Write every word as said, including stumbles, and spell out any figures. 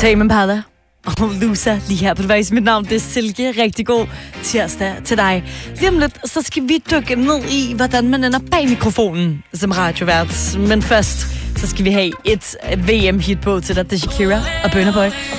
Tame Impala og Lusa lige her på Device. Mit navn det er Silke. Rigtig god tirsdag til dig. Lige om lidt, så skal vi dykke ned i, hvordan man ender bag mikrofonen som radiovært. Men først, så skal vi have et V M-hit på til dig. Det er Shakira og Burna Boy.